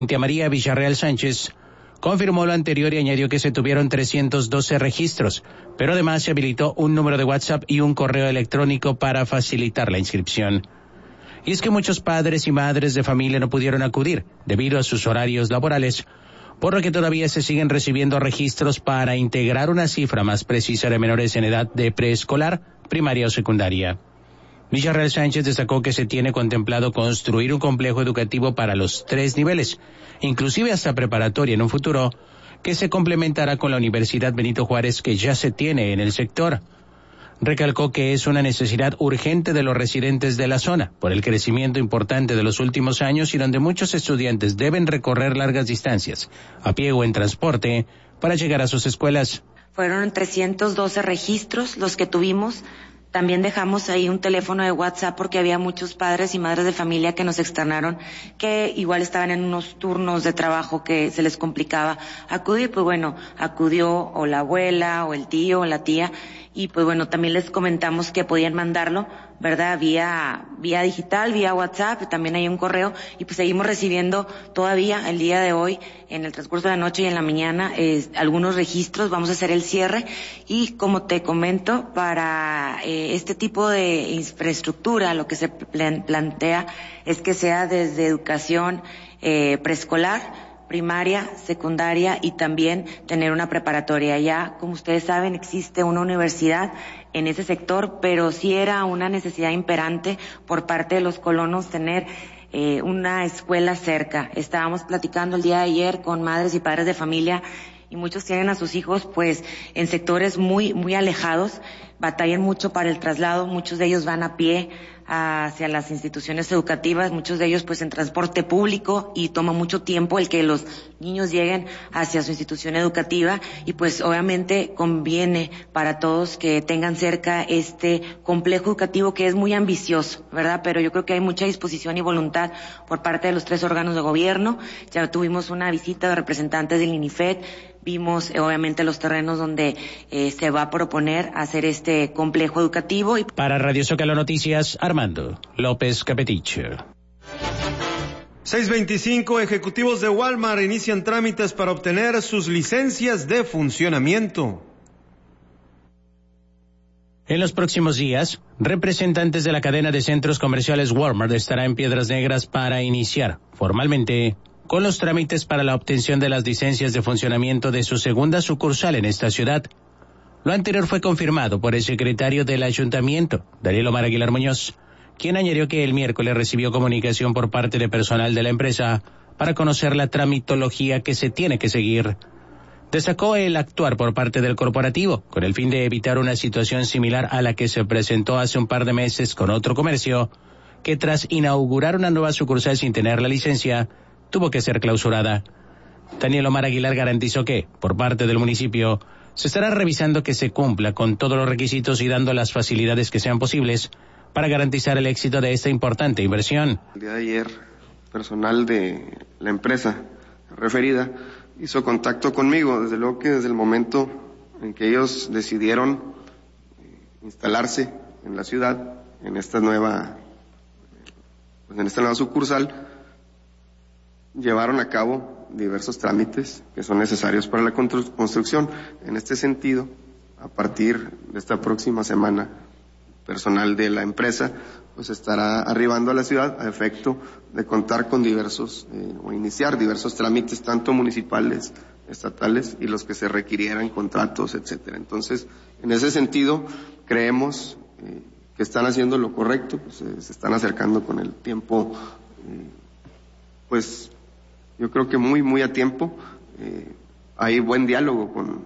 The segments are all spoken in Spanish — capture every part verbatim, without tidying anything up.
Cintia María Villarreal Sánchez confirmó lo anterior y añadió que se tuvieron trescientos doce registros, pero además se habilitó un número de WhatsApp y un correo electrónico para facilitar la inscripción. Y es que muchos padres y madres de familia no pudieron acudir debido a sus horarios laborales, por lo que todavía se siguen recibiendo registros para integrar una cifra más precisa de menores en edad de preescolar, primaria o secundaria. Villarreal Sánchez destacó que se tiene contemplado construir un complejo educativo para los tres niveles, inclusive hasta preparatoria en un futuro, que se complementará con la Universidad Benito Juárez que ya se tiene en el sector. Recalcó que es una necesidad urgente de los residentes de la zona, por el crecimiento importante de los últimos años y donde muchos estudiantes deben recorrer largas distancias, a pie o en transporte, para llegar a sus escuelas. Fueron trescientos doce registros los que tuvimos. También dejamos ahí un teléfono de WhatsApp porque había muchos padres y madres de familia que nos externaron que igual estaban en unos turnos de trabajo que se les complicaba acudir. Pues bueno, acudió o la abuela o el tío o la tía y pues bueno, también les comentamos que podían mandarlo, ¿verdad? Vía, vía digital, vía WhatsApp, también hay un correo y pues seguimos recibiendo todavía el día de hoy, en el transcurso de la noche y en la mañana, eh, algunos registros. Vamos a hacer el cierre y como te comento, para eh, este tipo de infraestructura lo que se plan- plantea es que sea desde educación eh, preescolar, primaria, secundaria y también tener una preparatoria. Ya, como ustedes saben, existe una universidad en ese sector, pero sí era una necesidad imperante por parte de los colonos tener eh, una escuela cerca. Estábamos platicando el día de ayer con madres y padres de familia y muchos tienen a sus hijos pues en sectores muy muy alejados, batallan mucho para el traslado, muchos de ellos van a pie hacia las instituciones educativas, muchos de ellos pues en transporte público y toma mucho tiempo el que los niños lleguen hacia su institución educativa y pues obviamente conviene para todos que tengan cerca este complejo educativo que es muy ambicioso, ¿verdad? Pero yo creo que hay mucha disposición y voluntad por parte de los tres órganos de gobierno. Ya tuvimos una visita de representantes del INIFED, vimos eh, obviamente los terrenos donde eh, se va a proponer hacer este complejo educativo. Y... Para Radio Zócalo Noticias, Armando López Capetich. seis veinticinco, ejecutivos de Walmart inician trámites para obtener sus licencias de funcionamiento. En los próximos días, representantes de la cadena de centros comerciales Walmart estará en Piedras Negras para iniciar formalmente con los trámites para la obtención de las licencias de funcionamiento de su segunda sucursal en esta ciudad. Lo anterior fue confirmado por el secretario del ayuntamiento, Daniel Omar Aguilar Muñoz, quien añadió que el miércoles recibió comunicación por parte de personal de la empresa para conocer la tramitología que se tiene que seguir. Destacó el actuar por parte del corporativo, con el fin de evitar una situación similar a la que se presentó hace un par de meses con otro comercio, que tras inaugurar una nueva sucursal sin tener la licencia, tuvo que ser clausurada. Daniel Omar Aguilar garantizó que, por parte del municipio, se estará revisando que se cumpla con todos los requisitos y dando las facilidades que sean posibles para garantizar el éxito de esta importante inversión. El día de ayer, personal de la empresa referida hizo contacto conmigo, desde luego que desde el momento en que ellos decidieron instalarse en la ciudad, en esta nueva, pues en esta nueva sucursal, llevaron a cabo diversos trámites que son necesarios para la construcción. En este sentido, a partir de esta próxima semana, personal de la empresa pues estará arribando a la ciudad a efecto de contar con diversos eh, o iniciar diversos trámites, tanto municipales, estatales y los que se requirieran, contratos, etcétera. Entonces, en ese sentido, creemos eh, que están haciendo lo correcto, pues, eh, se están acercando con el tiempo, eh, pues yo creo que muy, muy a tiempo. Eh, hay buen diálogo con,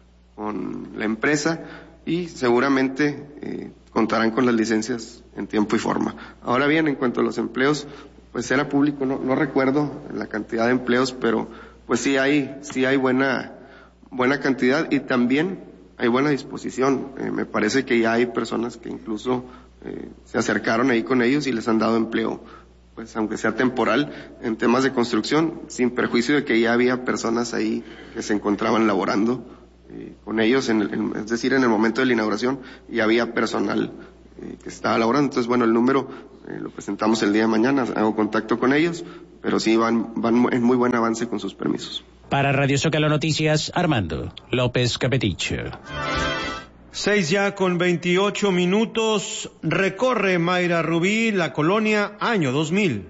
con la empresa y seguramente eh, contarán con las licencias en tiempo y forma. Ahora bien, en cuanto a los empleos, pues era público, no, no recuerdo la cantidad de empleos, pero pues sí hay, sí hay buena, buena cantidad y también hay buena disposición. Eh, me parece que ya hay personas que incluso eh, se acercaron ahí con ellos y les han dado empleo, pues aunque sea temporal, en temas de construcción, sin perjuicio de que ya había personas ahí que se encontraban laborando eh, con ellos, en el, en, es decir, en el momento de la inauguración, y había personal eh, que está elaborando. Entonces, bueno, el número eh, lo presentamos el día de mañana, hago contacto con ellos, pero sí van, van en muy buen avance con sus permisos. Para Radio Zócalo Noticias, Armando López Capetich. Seis ya con veintiocho minutos, recorre Mayra Rubí la colonia año dos mil.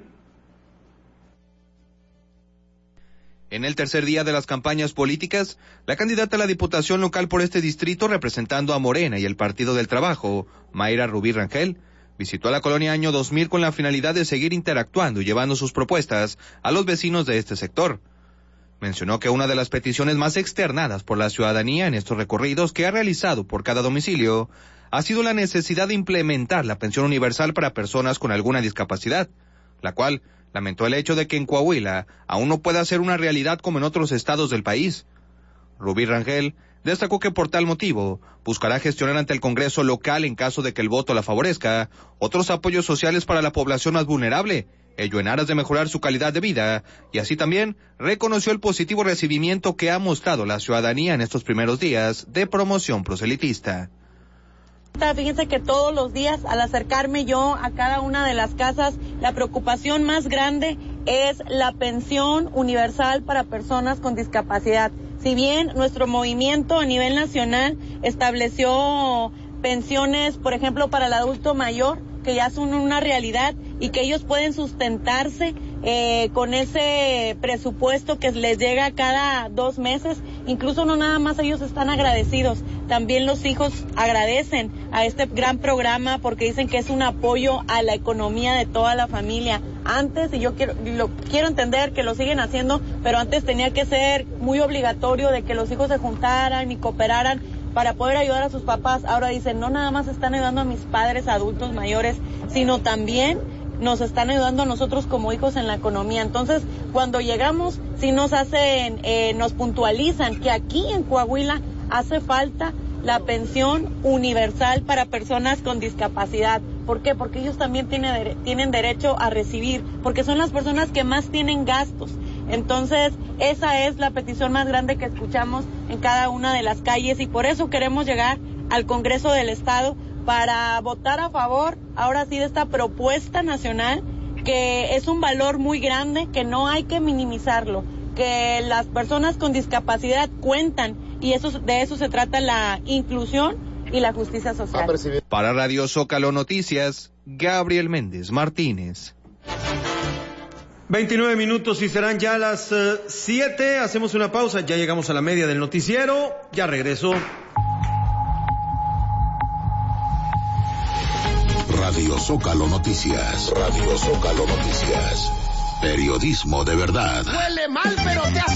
En el tercer día de las campañas políticas, la candidata a la diputación local por este distrito, representando a Morena y el Partido del Trabajo, Mayra Rubí Rangel, visitó a la colonia año dos mil con la finalidad de seguir interactuando y llevando sus propuestas a los vecinos de este sector. Mencionó que una de las peticiones más externadas por la ciudadanía en estos recorridos que ha realizado por cada domicilio ha sido la necesidad de implementar la pensión universal para personas con alguna discapacidad, la cual lamentó el hecho de que en Coahuila aún no pueda ser una realidad como en otros estados del país. Rubí Rangel destacó que por tal motivo buscará gestionar ante el Congreso local, en caso de que el voto la favorezca, otros apoyos sociales para la población más vulnerable, ello en aras de mejorar su calidad de vida, y así también reconoció el positivo recibimiento que ha mostrado la ciudadanía en estos primeros días de promoción proselitista. Fíjense que todos los días, al acercarme yo a cada una de las casas, la preocupación más grande es la pensión universal para personas con discapacidad. Si bien nuestro movimiento a nivel nacional estableció pensiones, por ejemplo, para el adulto mayor, que ya son una realidad y que ellos pueden sustentarse eh, con ese presupuesto que les llega cada dos meses, incluso no nada más ellos están agradecidos, también los hijos agradecen a este gran programa porque dicen que es un apoyo a la economía de toda la familia. Antes, y yo quiero, lo, quiero entender que lo siguen haciendo, pero antes tenía que ser muy obligatorio de que los hijos se juntaran y cooperaran para poder ayudar a sus papás. Ahora dicen, no nada más están ayudando a mis padres adultos mayores, sino también nos están ayudando a nosotros como hijos en la economía. Entonces, cuando llegamos, sí nos hacen, eh, nos puntualizan que aquí en Coahuila hace falta la pensión universal para personas con discapacidad. ¿Por qué? Porque ellos también tienen, tienen derecho a recibir, porque son las personas que más tienen gastos. Entonces, esa es la petición más grande que escuchamos en cada una de las calles y por eso queremos llegar al Congreso del Estado para votar a favor, ahora sí, de esta propuesta nacional, que es un valor muy grande, que no hay que minimizarlo, que las personas con discapacidad cuentan y eso, de eso se trata la inclusión y la justicia social. Para Radio Zócalo Noticias, Gabriel Méndez Martínez. veintinueve minutos y serán ya las uh, siete. Hacemos una pausa, ya llegamos a la media del noticiero. Ya regreso. Radio Zócalo Noticias. Radio Zócalo Noticias. Periodismo de verdad. Huele mal, pero te